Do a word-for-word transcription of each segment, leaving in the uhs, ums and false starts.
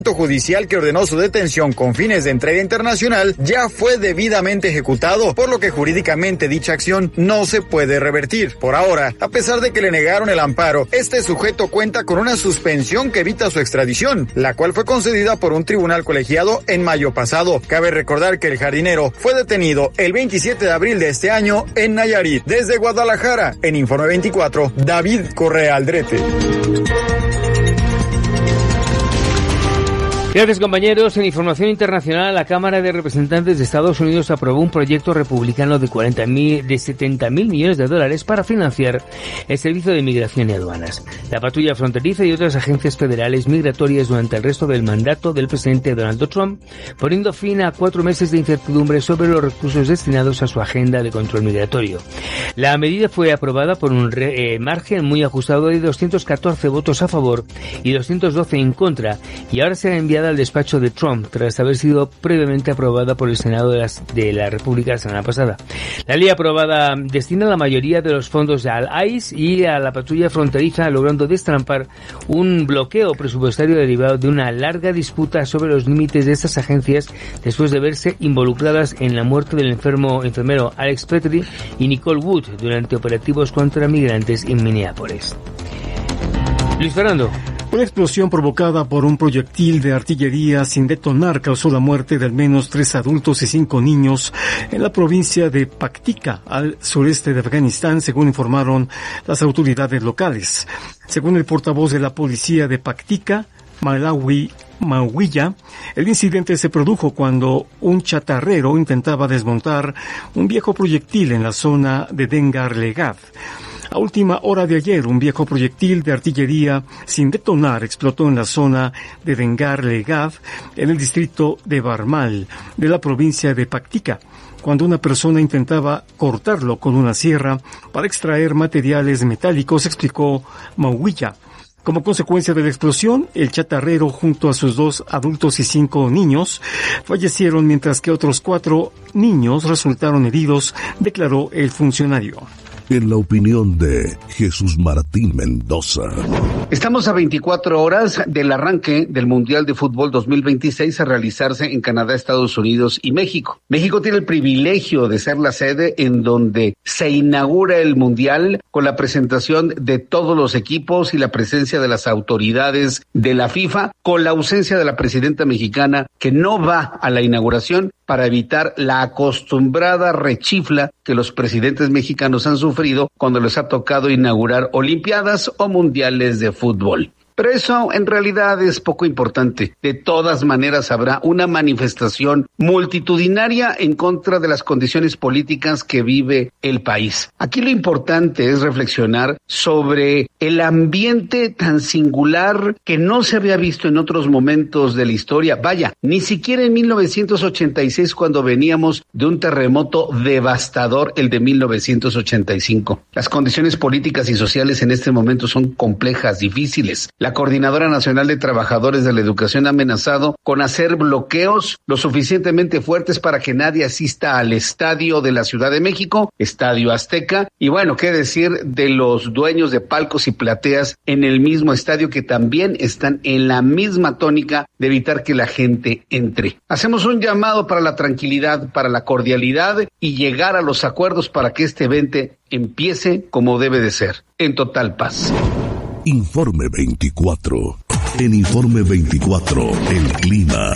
judicial que ordenó su detención con fines de entrega internacional ya fue debidamente ejecutado, por lo que jurídicamente dicha acción no se puede revertir. Por ahora, a pesar de que le negaron el amparo, este sujeto cuenta con una suspensión que evita su extradición, la cual fue concedida por un tribunal colegiado en mayo pasado. Cabe recordar que el jardinero fue detenido el veintisiete de abril de este año en Nayarit. Desde Guadalajara, en Informe veinticuatro, David Correa Aldrete. Gracias, compañeros. En información internacional, la Cámara de Representantes de Estados Unidos aprobó un proyecto republicano de cuarenta mil, de setenta mil millones de dólares para financiar el Servicio de Inmigración y Aduanas, la patrulla fronteriza y otras agencias federales migratorias durante el resto del mandato del presidente Donald Trump, poniendo fin a cuatro meses de incertidumbre sobre los recursos destinados a su agenda de control migratorio. La medida fue aprobada por un re, eh, margen muy ajustado de doscientos catorce votos a favor y doscientos doce en contra, y ahora será enviada al despacho de Trump tras haber sido previamente aprobada por el Senado de, las, de la República la semana pasada. La ley aprobada destina la mayoría de los fondos al I C E y a la patrulla fronteriza, logrando destrampar un bloqueo presupuestario derivado de una larga disputa sobre los límites de estas agencias después de verse involucradas en la muerte del enfermo enfermero Alex Petrie y Nicole Wood durante operativos contra migrantes en Minneapolis. Luis Fernando. Una explosión provocada por un proyectil de artillería sin detonar causó la muerte de al menos tres adultos y cinco niños en la provincia de Paktika, al sureste de Afganistán, según informaron las autoridades locales. Según el portavoz de la policía de Paktika, Malawi Mawiya, el incidente se produjo cuando un chatarrero intentaba desmontar un viejo proyectil en la zona de Dengar Legad. A última hora de ayer, un viejo proyectil de artillería sin detonar explotó en la zona de Dengar Legad, en el distrito de Barmal, de la provincia de Paktika, cuando una persona intentaba cortarlo con una sierra para extraer materiales metálicos, explicó Mawiya. Como consecuencia de la explosión, el chatarrero junto a sus dos adultos y cinco niños fallecieron, mientras que otros cuatro niños resultaron heridos, declaró el funcionario. En la opinión de Jesús Martín Mendoza. Estamos a veinticuatro horas del arranque del Mundial de Fútbol dos mil veintiséis a realizarse en Canadá, Estados Unidos y México. México tiene el privilegio de ser la sede en donde se inaugura el Mundial con la presentación de todos los equipos y la presencia de las autoridades de la FIFA, con la ausencia de la presidenta mexicana que no va a la inauguración para evitar la acostumbrada rechifla que los presidentes mexicanos han sufrido cuando les ha tocado inaugurar olimpiadas o mundiales de fútbol. Pero eso en realidad es poco importante. De todas maneras habrá una manifestación multitudinaria en contra de las condiciones políticas que vive el país. Aquí lo importante es reflexionar sobre el ambiente tan singular que no se había visto en otros momentos de la historia. Vaya, ni siquiera en mil novecientos ochenta y seis, cuando veníamos de un terremoto devastador, el de mil novecientos ochenta y cinco. Las condiciones políticas y sociales en este momento son complejas, difíciles. La Coordinadora Nacional de Trabajadores de la Educación ha amenazado con hacer bloqueos lo suficientemente fuertes para que nadie asista al estadio de la Ciudad de México, Estadio Azteca, y bueno, qué decir de los dueños de palcos y plateas en el mismo estadio, que también están en la misma tónica de evitar que la gente entre. Hacemos un llamado para la tranquilidad, para la cordialidad y llegar a los acuerdos para que este evento empiece como debe de ser, en total paz. Informe veinticuatro. En Informe veinticuatro, el clima.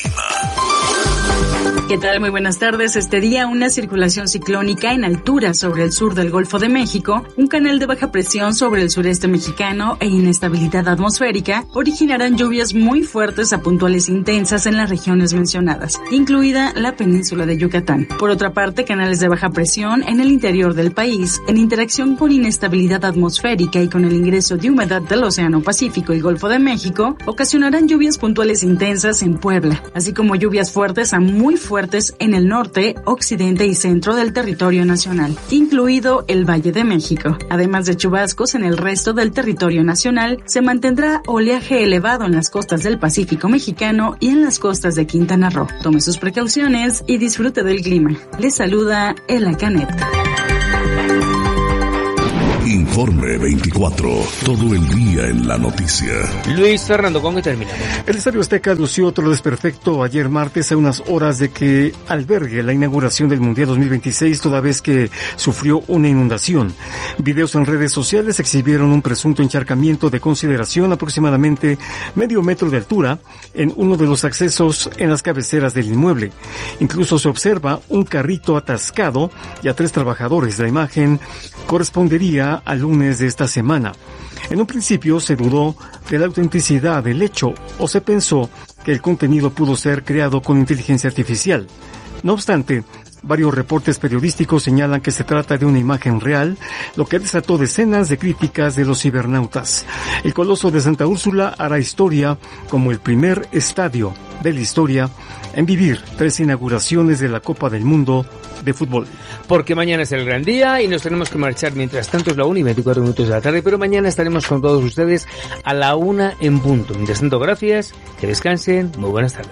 ¿Qué tal? Muy buenas tardes. Este día una circulación ciclónica en altura sobre el sur del Golfo de México, un canal de baja presión sobre el sureste mexicano e inestabilidad atmosférica originarán lluvias muy fuertes a puntuales intensas en las regiones mencionadas, incluida la península de Yucatán. Por otra parte, canales de baja presión en el interior del país, en interacción con inestabilidad atmosférica y con el ingreso de humedad del Océano Pacífico y Golfo de México, ocasionarán lluvias puntuales intensas en Puebla, así como lluvias fuertes a muy fuertes en el norte, occidente y centro del territorio nacional, incluido el Valle de México. Además de chubascos en el resto del territorio nacional, se mantendrá oleaje elevado en las costas del Pacífico mexicano y en las costas de Quintana Roo. Tome sus precauciones y disfrute del clima. Les saluda Ela Canet. Informe veinticuatro, todo el día en la noticia. Luis Fernando, ¿con qué terminamos? El Estadio Azteca lució otro desperfecto ayer martes a unas horas de que albergue la inauguración del Mundial dos mil veintiséis, toda vez que sufrió una inundación. Videos en redes sociales exhibieron un presunto encharcamiento de consideración aproximadamente medio metro de altura en uno de los accesos en las cabeceras del inmueble. Incluso se observa un carrito atascado y a tres trabajadores. La imagen correspondería al lunes de esta semana. En un principio se dudó de la autenticidad del hecho o se pensó que el contenido pudo ser creado con inteligencia artificial. No obstante, varios reportes periodísticos señalan que se trata de una imagen real, lo que desató decenas de críticas de los cibernautas. El Coloso de Santa Úrsula hará historia como el primer estadio de la historia en vivir tres inauguraciones de la Copa del Mundo de fútbol. Porque mañana es el gran día y nos tenemos que marchar. Mientras tanto es la una y veinticuatro minutos de la tarde, pero mañana estaremos con todos ustedes a la una en punto. Mientras tanto, gracias, que descansen, muy buenas tardes.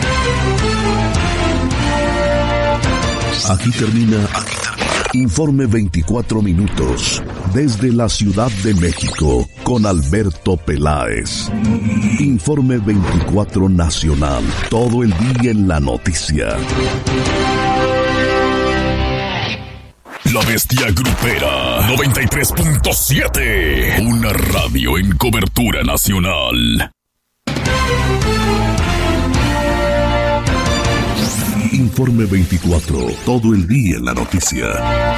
Aquí termina, aquí termina. Informe veinticuatro minutos. Desde la Ciudad de México, con Alberto Peláez. Informe veinticuatro Nacional. Todo el día en la noticia. La Bestia Grupera noventa y tres punto siete. Una radio en cobertura nacional. Informe veinticuatro, todo el día en la noticia.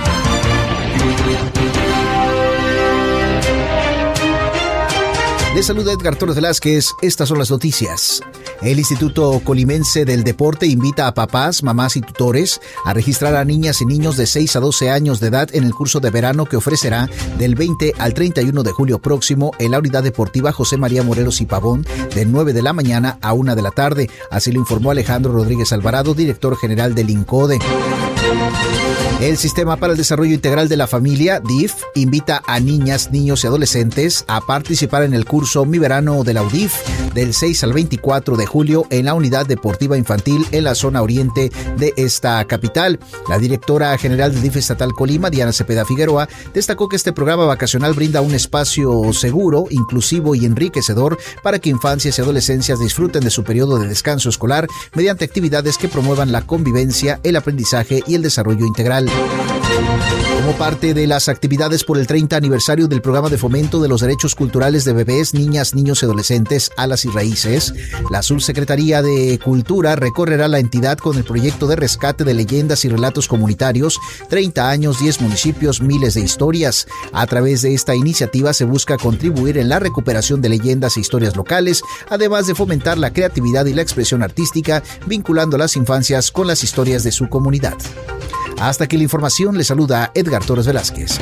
Les saluda Edgar Torres Velázquez, estas son las noticias. El Instituto Colimense del Deporte invita a papás, mamás y tutores a registrar a niñas y niños de seis a doce años de edad en el curso de verano que ofrecerá del veinte al treinta y uno de julio próximo en la Unidad Deportiva José María Morelos y Pavón de nueve de la mañana a una de la tarde. Así lo informó Alejandro Rodríguez Alvarado, director general del INCODE. El Sistema para el Desarrollo Integral de la Familia, D I F, invita a niñas, niños y adolescentes a participar en el curso Mi Verano de la U D I F del seis al veinticuatro de julio en la Unidad Deportiva Infantil en la zona oriente de esta capital. La directora general del D I F Estatal Colima, Diana Cepeda Figueroa, destacó que este programa vacacional brinda un espacio seguro, inclusivo y enriquecedor para que infancias y adolescencias disfruten de su periodo de descanso escolar mediante actividades que promuevan la convivencia, el aprendizaje y el desarrollo integral. Como parte de las actividades por el treinta aniversario del programa de fomento de los derechos culturales de bebés, niñas, niños y adolescentes, Alas y Raíces, la Subsecretaría de Cultura recorrerá la entidad con el proyecto de rescate de leyendas y relatos comunitarios, treinta años, diez municipios, miles de historias. A través de esta iniciativa se busca contribuir en la recuperación de leyendas e historias locales, además de fomentar la creatividad y la expresión artística, vinculando a las infancias con las historias de su comunidad. Hasta aquí la información, le saluda Edgar Torres Velázquez.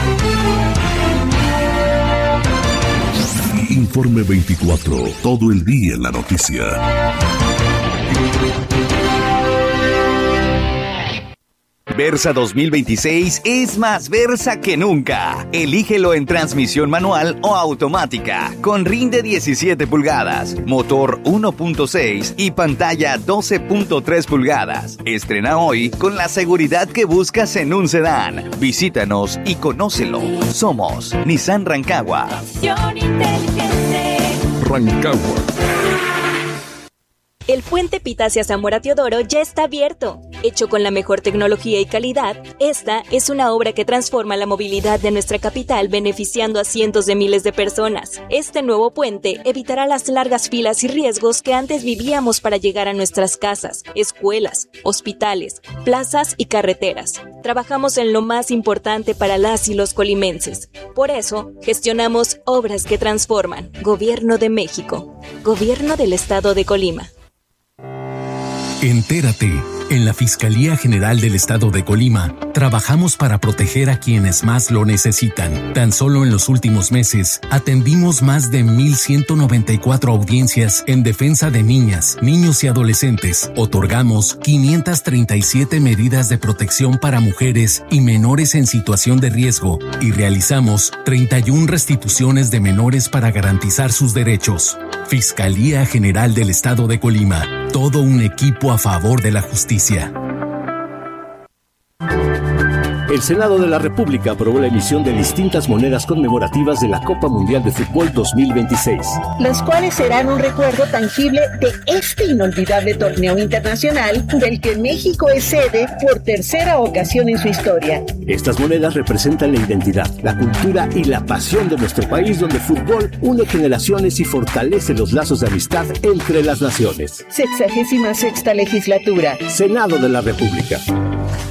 Informe veinticuatro, todo el día en la noticia. Versa dos mil veintiséis es más Versa que nunca. Elígelo en transmisión manual o automática, con rinde diecisiete pulgadas, motor uno punto seis y pantalla doce punto tres pulgadas. Estrena hoy con la seguridad que buscas en un sedán. Visítanos y conócelo. Somos Nissan Rancagua. Rancagua. El puente Pitacia Zamora Teodoro ya está abierto. Hecho con la mejor tecnología y calidad, esta es una obra que transforma la movilidad de nuestra capital, beneficiando a cientos de miles de personas. Este nuevo puente evitará las largas filas y riesgos que antes vivíamos para llegar a nuestras casas, escuelas, hospitales, plazas y carreteras. Trabajamos en lo más importante para las y los colimenses. Por eso, gestionamos obras que transforman. Gobierno de México. Gobierno del Estado de Colima. Entérate. En la Fiscalía General del Estado de Colima, trabajamos para proteger a quienes más lo necesitan. Tan solo en los últimos meses, atendimos más de mil ciento noventa y cuatro audiencias en defensa de niñas, niños y adolescentes. Otorgamos quinientas treinta y siete medidas de protección para mujeres y menores en situación de riesgo y realizamos treinta y una restituciones de menores para garantizar sus derechos. Fiscalía General del Estado de Colima. Todo un equipo a favor de la justicia. El Senado de la República aprobó la emisión de distintas monedas conmemorativas de la Copa Mundial de Fútbol dos mil veintiséis, las cuales serán un recuerdo tangible de este inolvidable torneo internacional del que México es sede por tercera ocasión en su historia. Estas monedas representan la identidad, la cultura y la pasión de nuestro país, donde el fútbol une generaciones y fortalece los lazos de amistad entre las naciones. Sexagésima sexta legislatura. Senado de la República.